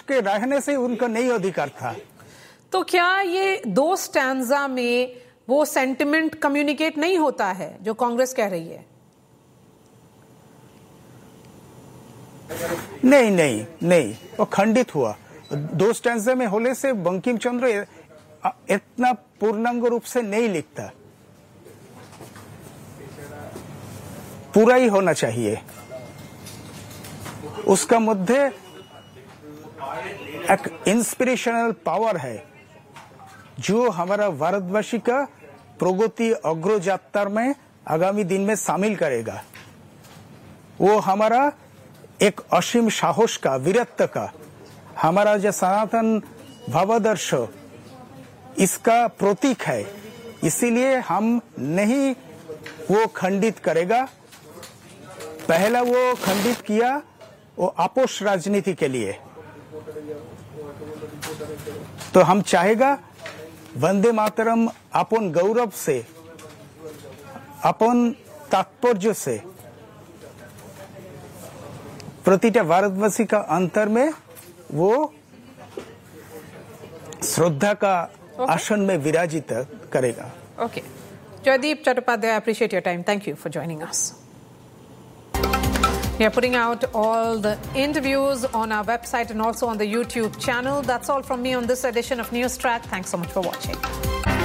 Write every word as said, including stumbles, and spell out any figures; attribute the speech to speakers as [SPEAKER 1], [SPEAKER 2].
[SPEAKER 1] के रहने से उनका नहीं अधिकार था।
[SPEAKER 2] तो क्या ये दो स्टैंजा में वो सेंटिमेंट कम्युनिकेट नहीं होता है जो कांग्रेस कह रही है?
[SPEAKER 1] नहीं नहीं नहीं, वो खंडित हुआ। दो स्टैंजा में होने से बंकिम चंद्र इतना पूर्णांग रूप से नहीं लिखता, पूरा ही होना चाहिए। उसका मध्य एक इंस्पिरेशनल पावर है जो हमारा भारतवासी का प्रगति अग्रयात्रा में आगामी दिन में शामिल करेगा। वो हमारा एक असीम साहस का, वीरत्व का, हमारा जो सनातन भावादर्श इसका प्रतीक है। इसीलिए हम नहीं वो खंडित करेगा। पहला वो खंडित किया वो आपोष राजनीति के लिए, तो हम चाहेगा वंदे मातरम अपन गौरव से, अपन तात्पर्य से प्रतिटा भारतवासी का अंतर में वो श्रद्धा का okay. आसन में विराजित करेगा।
[SPEAKER 2] Okay, Joydeep Chattopadhyay, I appreciate your time. Thank you for joining us. We are putting out all the interviews on our website and also on the YouTube channel. That's all from me on this edition of News Track. Thanks so much for watching.